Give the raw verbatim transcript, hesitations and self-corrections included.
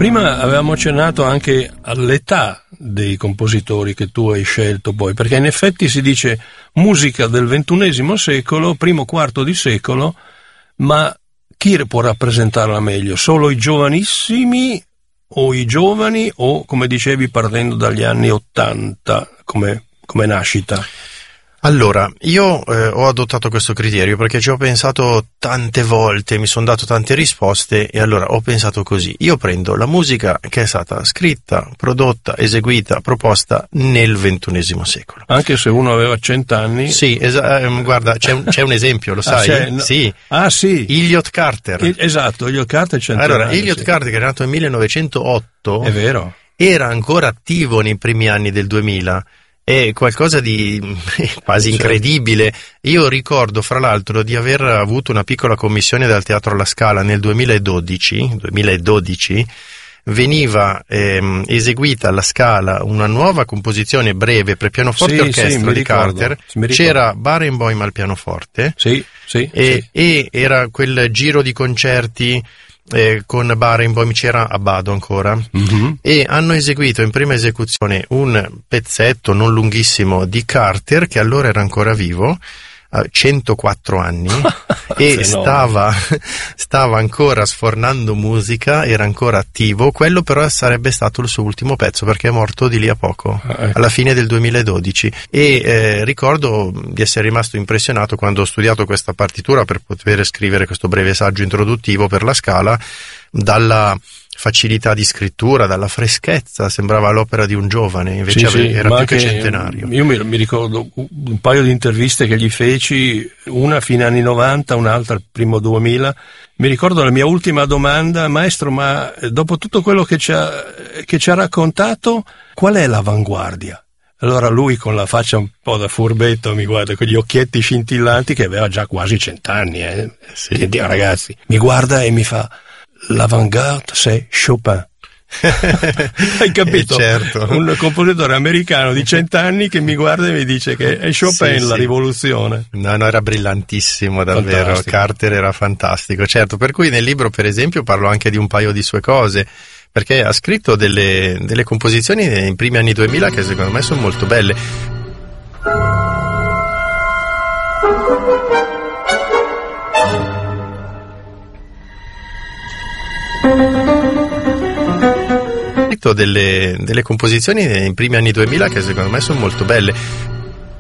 Prima avevamo accennato anche all'età dei compositori che tu hai scelto poi, perché in effetti si dice musica del ventunesimo secolo, primo quarto di secolo, ma chi può rappresentarla meglio? Solo i giovanissimi o i giovani o, come dicevi, partendo dagli anni ottanta come, come nascita? Allora, io eh, ho adottato questo criterio perché ci ho pensato tante volte, mi sono dato tante risposte e allora ho pensato così: io prendo la musica che è stata scritta, prodotta, eseguita, proposta nel ventunesimo secolo. Anche se uno aveva cent'anni? Sì, esa- eh, guarda, c'è un, c'è un esempio, lo sai? Ah, no. Sì. Ah, sì. Elliott Carter. Il, esatto, Elliott Carter cent'anni. Allora, Elliott sì. Carter, che era nato nel millenovecentootto, è vero, era ancora attivo nei primi anni del duemila. È qualcosa di quasi incredibile. Io ricordo, fra l'altro, di aver avuto una piccola commissione dal Teatro alla Scala nel duemiladodici. duemiladodici veniva ehm, eseguita alla Scala una nuova composizione breve per pianoforte e sì, orchestra sì, di ricordo, Carter. C'era Barenboim al pianoforte. Sì, sì, e, sì. e era quel giro di concerti Eh, con Barenboim, c'era Abbado ancora, mm-hmm. e hanno eseguito in prima esecuzione un pezzetto non lunghissimo di Carter, che allora era ancora vivo, uh, centoquattro anni, e stava, stava ancora sfornando musica, era ancora attivo. Quello però sarebbe stato il suo ultimo pezzo, perché è morto di lì a poco, ah, ecco. alla fine del duemiladodici, e eh, ricordo di essere rimasto impressionato quando ho studiato questa partitura per poter scrivere questo breve saggio introduttivo per la Scala, dalla facilità di scrittura, dalla freschezza, sembrava l'opera di un giovane, invece sì, era sì, più che centenario. Io mi, mi ricordo un paio di interviste che gli feci, una fine anni novanta, un'altra al primo duemila. Mi ricordo la mia ultima domanda: maestro, ma dopo tutto quello che ci ha, che ci ha raccontato, qual è l'avanguardia? Allora lui, con la faccia un po' da furbetto, mi guarda con gli occhietti scintillanti, che aveva già quasi cent'anni, eh. Sì. Sentiamo, ragazzi, mi guarda e mi fa: l'avant-garde c'est Chopin. Hai capito? Eh, certo. Un compositore americano di cent'anni che mi guarda e mi dice che è Chopin sì, la sì. rivoluzione. No, no, era brillantissimo, davvero. Fantastico. Carter era fantastico, certo. Per cui nel libro, per esempio, parlo anche di un paio di sue cose, perché ha scritto delle, delle composizioni nei primi anni duemila che secondo me sono molto belle. Delle, delle composizioni nei primi anni duemila che secondo me sono molto belle.